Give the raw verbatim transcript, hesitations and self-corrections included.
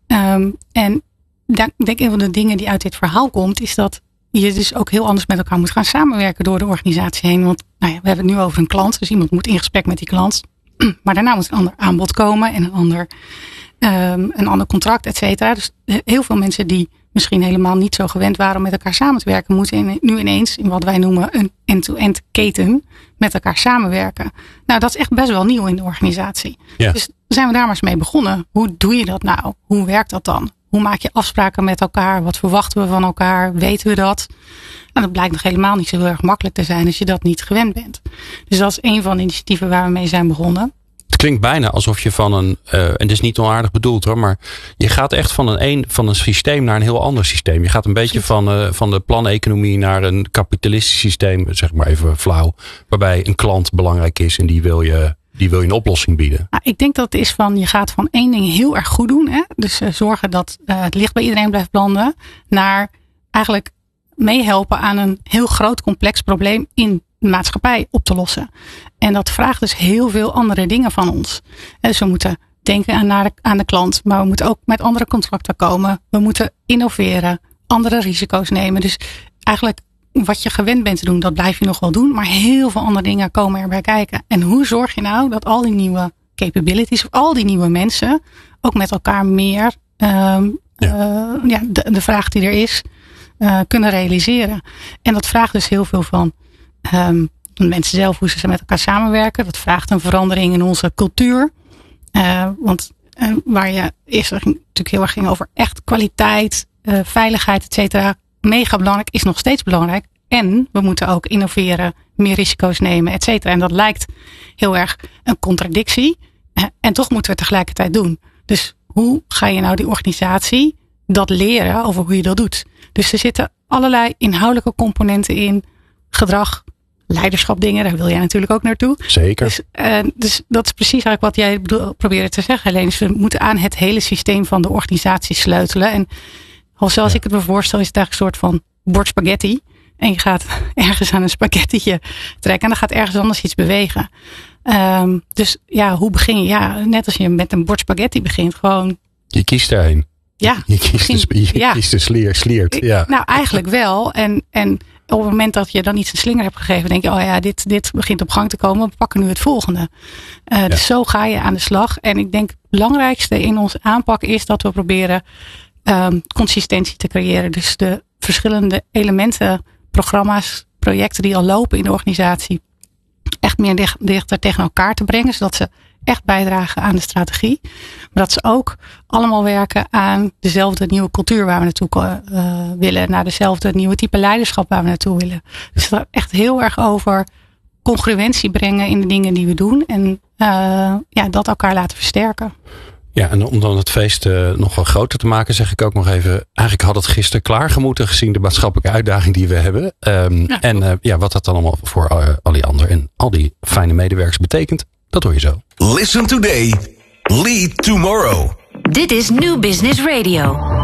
Um, en daar, ik denk een van de dingen die uit dit verhaal komt, is dat je dus ook heel anders met elkaar moet gaan samenwerken door de organisatie heen. Want nou ja, we hebben het nu over een klant, dus iemand moet in gesprek met die klant. Maar daarna moet een ander aanbod komen en een ander, um, een ander contract, et cetera. Dus heel veel mensen die misschien helemaal niet zo gewend waren om met elkaar samen te werken, moeten in, nu ineens in wat wij noemen een end-to-end keten met elkaar samenwerken. Nou, dat is echt best wel nieuw in de organisatie. Ja. Dus zijn we daar maar eens mee begonnen. Hoe doe je dat nou? Hoe werkt dat dan? Hoe maak je afspraken met elkaar? Wat verwachten we van elkaar? Weten we dat? Nou, dat blijkt nog helemaal niet zo heel erg makkelijk te zijn als je dat niet gewend bent. Dus dat is een van de initiatieven waar we mee zijn begonnen. Het klinkt bijna alsof je van een, uh, en het is niet onaardig bedoeld hoor, maar je gaat echt van een, een, van een systeem naar een heel ander systeem. Je gaat een beetje van, uh, van de planeconomie naar een kapitalistisch systeem, zeg maar even flauw, waarbij een klant belangrijk is en die wil je, die wil je een oplossing bieden. Nou, ik denk dat het is van, je gaat van één ding heel erg goed doen, hè? Dus uh, zorgen dat uh, het licht bij iedereen blijft branden, naar eigenlijk meehelpen aan een heel groot complex probleem in de maatschappij op te lossen. En dat vraagt dus heel veel andere dingen van ons. Dus we moeten denken aan, naar de, aan de klant, maar we moeten ook met andere contracten komen. We moeten innoveren, andere risico's nemen. Dus eigenlijk wat je gewend bent te doen, dat blijf je nog wel doen. Maar heel veel andere dingen komen erbij kijken. En hoe zorg je nou dat al die nieuwe capabilities, of al die nieuwe mensen, ook met elkaar meer um, ja. Uh, ja, de, de vraag die er is, uh, kunnen realiseren. En dat vraagt dus heel veel van Um, de mensen zelf, hoe ze met elkaar samenwerken. Dat vraagt een verandering in onze cultuur. Uh, want uh, waar je eerst natuurlijk heel erg ging over echt kwaliteit, uh, veiligheid, et cetera. Mega belangrijk, is nog steeds belangrijk. En we moeten ook innoveren, meer risico's nemen, et cetera. En dat lijkt heel erg een contradictie. Uh, en toch moeten we het tegelijkertijd doen. Dus hoe ga je nou die organisatie dat leren over hoe je dat doet? Dus er zitten allerlei inhoudelijke componenten in. Gedrag, leiderschap dingen, daar wil jij natuurlijk ook naartoe. Zeker. Dus, uh, dus dat is precies eigenlijk wat jij bedoel, probeerde te zeggen. Alleen dus we moeten aan het hele systeem van de organisatie sleutelen. En zoals ja. ik het me voorstel, is het eigenlijk een soort van bord spaghetti. En je gaat ergens aan een spaghettietje trekken en dan gaat ergens anders iets bewegen. Um, dus ja, hoe begin je? Ja, net als je met een bord spaghetti begint, gewoon. Je kiest erheen. Ja. Je kiest begin, de, je ja. kiest de slier, sliert. Ja. Nou, eigenlijk wel. En, en op het moment dat je dan iets een slinger hebt gegeven, denk je, oh ja, dit, dit begint op gang te komen. We pakken nu het volgende. Uh, ja. Dus zo ga je aan de slag. En ik denk het belangrijkste in onze aanpak is dat we proberen um, consistentie te creëren. Dus de verschillende elementen, programma's, projecten die al lopen in de organisatie, echt meer dicht, dichter tegen elkaar te brengen. Zodat ze echt bijdragen aan de strategie. Maar dat ze ook allemaal werken aan dezelfde nieuwe cultuur waar we naartoe uh, willen. Naar dezelfde nieuwe type leiderschap waar we naartoe willen. Dus het gaat echt heel erg over congruentie brengen in de dingen die we doen. En uh, ja, dat elkaar laten versterken. Ja, en om dan het feest uh, nog wel groter te maken, zeg ik ook nog even. Eigenlijk had het gisteren klaargemoeten gezien de maatschappelijke uitdaging die we hebben. Um, ja, en uh, ja, wat dat dan allemaal voor uh, Alliander en al die fijne medewerkers betekent, dat hoor je zo. Listen today, lead tomorrow. Dit is New Business Radio.